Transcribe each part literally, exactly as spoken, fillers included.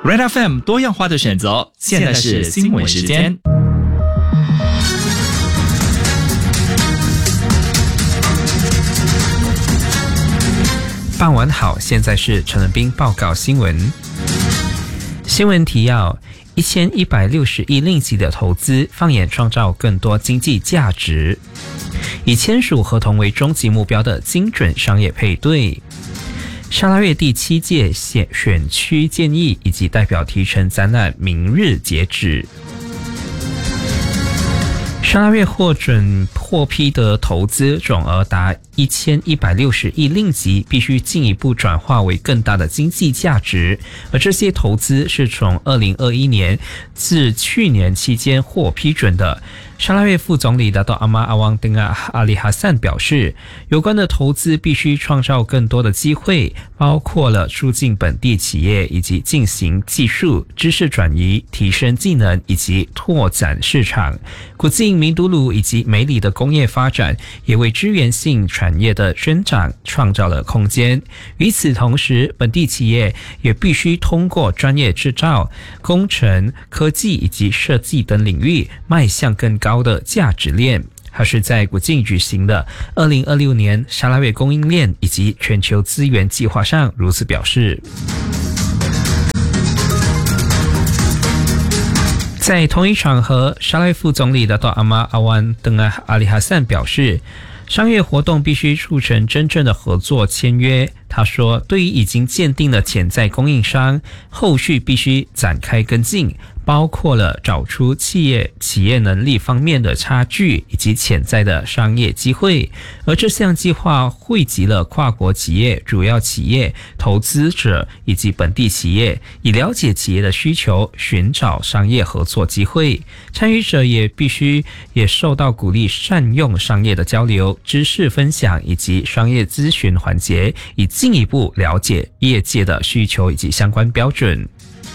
Red F M 多样化的选择，现在是新闻时间。 傍晚好，现在是陈仁斌报告新闻。新闻提要：一千一百六十亿令吉的投资，放眼创造更多经济价值。以签署合同为终极目标的精准商业配对。沙拉越第七届选选区建议以及代表提成展览明日截止。沙拉越获准获批的投资总额达一千一百六十亿令吉，必须进一步转化为更大的经济价值。而这些投资是从二零二一年至去年期间获批准的。沙拉越副总理达多阿玛阿旺登阿阿里哈散表示，有关的投资必须创造更多的机会，包括了促进本地企业以及进行技术知识转移、提升技能以及拓展市场。古晋、明都鲁以及梅里的工业发展也为支援性产业的增长创造了空间。与此同时，本地企业也必须通过专业制造、工程、科技以及设计等领域迈向更高的价值链。他是在古晋举行的二零二六年沙拉越供应链以及全球资源计划上如此表示。在同一场合，沙拉越副总理达多阿玛阿万登阿阿里哈散表示，商业活动必须促成真正的合作签约。他说，对于已经鉴定的潜在供应商，后续必须展开跟进，包括了找出企业企业能力方面的差距以及潜在的商业机会。而这项计划汇集了跨国企业、主要企业、投资者以及本地企业，以了解企业的需求，寻找商业合作机会。参与者也必须也受到鼓励善用商业的交流、知识分享以及商业咨询环节，以进一步了解业界的需求以及相关标准。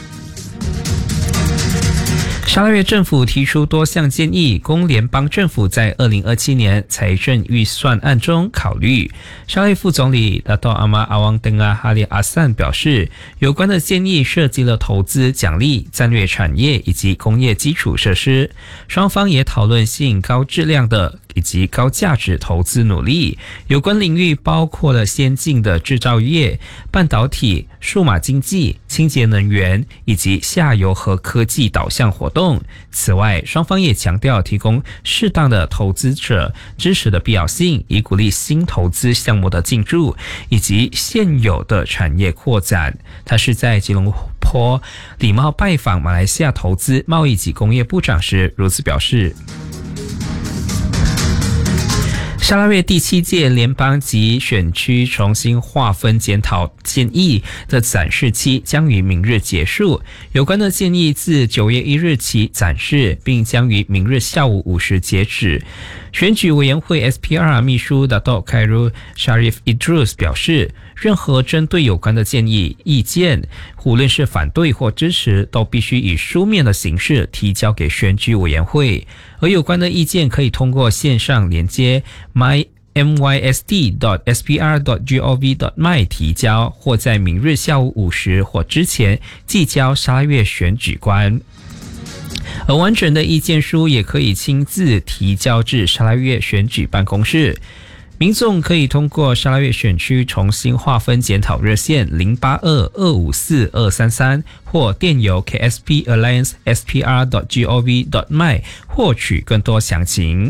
沙拉越政府提出多项建议，供联邦政府在二零二七年财政预算案中考虑。沙拉越副总理达多阿玛阿旺登阿哈里阿散表示，有关的建议涉及了投资奖励、战略产业以及工业基础设施。双方也讨论吸引高质量的以及高价值投资努力。有关领域包括了先进的制造业、半导体、数码经济、清洁能源以及下游和科技导向活动。此外，双方也强调提供适当的投资者支持的必要性，以鼓励新投资项目的进驻以及现有的产业扩展。他是在吉隆坡礼貌拜访马来西亚投资、贸易及工业部长时如此表示。沙拉越第七届联邦及选区重新划分检讨建议的展示期将于明日结束，有关的建议自九月一日起展示，并将于明日下午五时截止。选举委员会 S P R 秘书达多凯鲁 Sharif Idrus 表示，任何针对有关的建议意见，无论是反对或支持，都必须以书面的形式提交给选举委员会，而有关的意见可以通过线上连接 my m y s d dot s p r dot gov dot m y 提交，或在明日下午五时或之前寄交沙拉越选举官。而完整的意见书也可以亲自提交至沙拉越选举办公室。民众可以通过沙拉越选区重新划分检讨热线零八二二五四二三三或电邮 k s p alliance s p r dot gov dot m y 获取更多详情。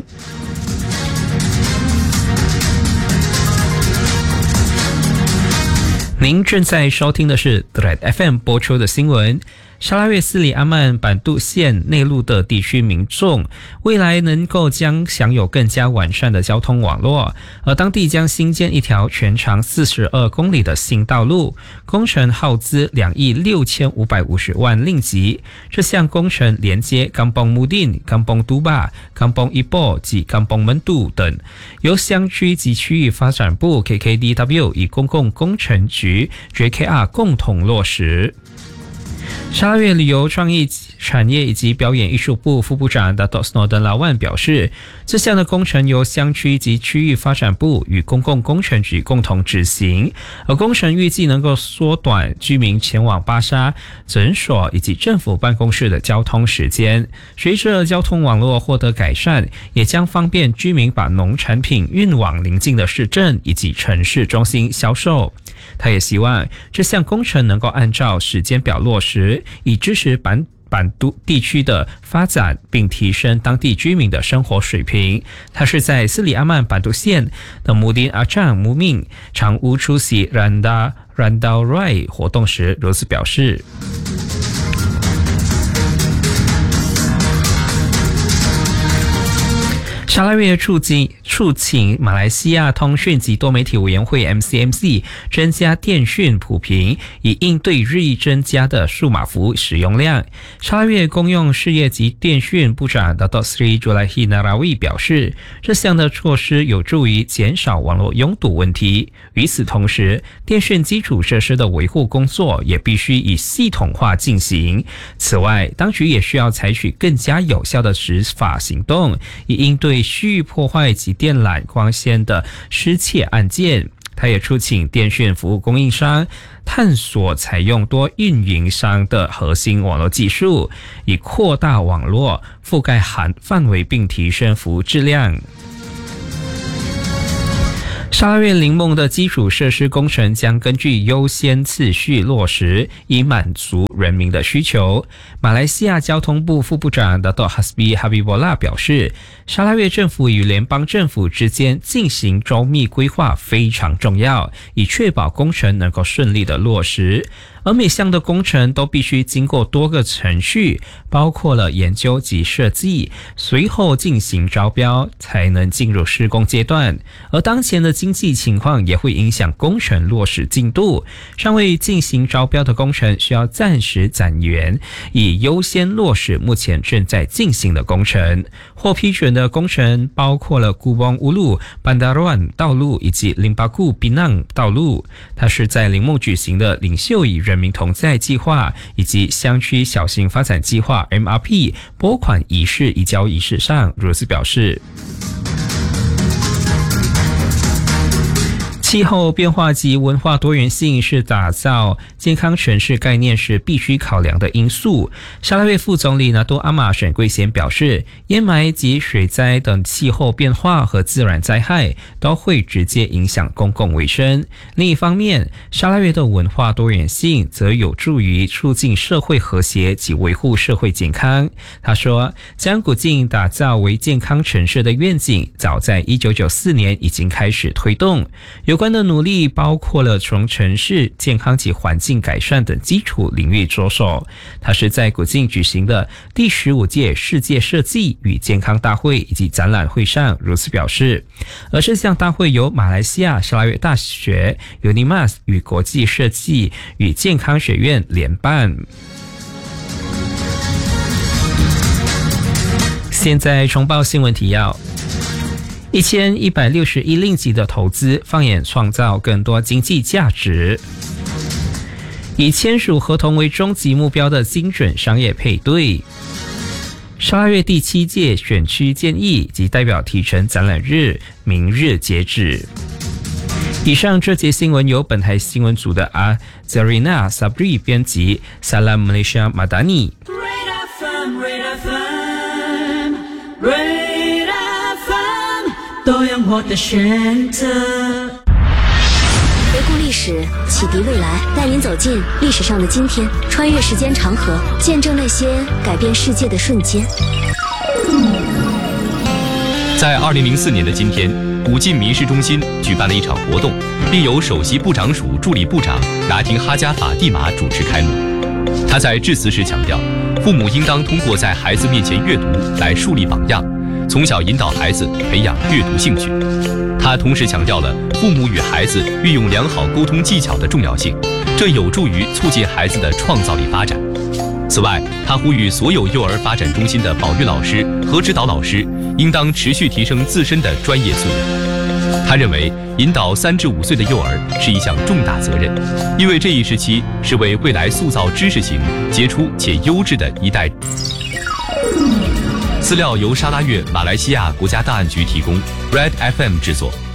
您正在收听的是 Red F M 播出的新闻。沙拉越斯里阿曼版杜县内陆的地区民众未来能够将享有更加完善的交通网络，而当地将新建一条全长四十二公里的新道路，工程耗资两亿六千五百五十万令吉。这项工程连接甘邦穆丁、甘邦都巴、甘邦伊波及甘邦门杜等，由乡区及区域发展部 K K D W 与公共工程局 J K R 共同落实。 沙拉越旅游创意产业以及表演艺术部副部长 Dato Snowden Lawan 表示，这项的工程由乡区及区域发展部与公共工程局共同执行，而工程预计能够缩短居民前往巴沙、诊所以及政府办公室的交通时间。随着交通网络获得改善，也将方便居民把农产品运往邻近的市镇以及城市中心销售。他也希望这项工程能够按照时间表落实，以支持版版都地区的发展，并提升当地居民的生活水平。他是在斯里阿曼版都县的穆丁阿trang穆命常务出席 Randa Randau Rai 活动时如此表示。沙拉越促进促请马来西亚通讯及多媒体委员会 M C M C 增加电讯普频，以应对日益增加的数码服务使用量。沙拉越公用事业及电讯部长 Dato Sri Julaihi Narawi 表示，这项的措施有助于减少网络拥堵问题。与此同时，电讯基础设施的维护工作也必须以系统化进行。此外，当局也需要采取更加有效的执法行动，以应对蓄意破坏及电缆光纤的失窃案件。他也促请电讯服务供应商探索采用多运营商的核心网络技术，以扩大网络覆盖范围并提升服务质量。沙拉越林梦的基础设施工程将根据优先次序落实，以满足人民的需求。马来西亚交通部副部长 Dato Hasbi Habibullah 表示，沙拉越政府与联邦政府之间进行周密规划非常重要，以确保工程能够顺利的落实。而每项的工程都必须经过多个程序，包括了研究及设计，随后进行招标，才能进入施工阶段。而当前的经济情况也会影响工程落实进度，尚未进行招标的工程需要暂时暂延，以优先落实目前正在进行的工程。获批准的工程包括了古邦乌路、班达软道路以及林巴库槟榔道路。它是在林梦举行的领袖与人民同在计划以及乡区小型发展计划 M R P 拨款仪式移交仪式上如此表示。气候变化及文化多元性是打造健康城市概念时必须考量的因素。沙拉越副总理拿多阿玛沈桂贤表示，淹霾及水灾等气候变化和自然灾害都会直接影响公共卫生。另一方面，沙拉越的文化多元性则有助于促进社会和谐及维护社会健康。他说，将古晋打造为健康城市的愿景早在一九九四年已经开始推动，有关的努力包括了从城市健康及环境改善等基础领域着手。他是在古晋举行的第十五届世界设计与健康大会以及展览会上如此表示。而这项大会由马来西亚沙拉越大学 UNIMAS 与国际设计与健康学院联办。现在重报新闻提要。一千一百六十亿令吉的投资，放眼创造更多经济价值。以签署合同为终极目标的精准商业配对。沙拉越第七届选区建议及代表提成展览日明日截止。以上这节新闻由本台新闻组的阿 Zarina Sabri 编辑 Salam Malaysia Madani。 多样化的选择。 回顾历史，启迪未来，带您走进历史上的今天，穿越时间长河，见证那些改变世界的瞬间。 在二零零四年的今天，武进民事中心举办了一场活动，并由首席部长署助理部长拿丁哈加法蒂玛主持开幕。他在致辞时强调，父母应当通过在孩子面前阅读来树立榜样，从小引导孩子培养阅读兴趣。他同时强调了父母与孩子运用良好沟通技巧的重要性，这有助于促进孩子的创造力发展。此外，他呼吁所有幼儿发展中心的保育老师和指导老师应当持续提升自身的专业素养。 他认为，引导三至五岁的幼儿是一项重大责任，因为这一时期是为未来塑造知识型、杰出且优质的一代。资料由沙拉越马来西亚国家档案局提供 ，Red F M 制作。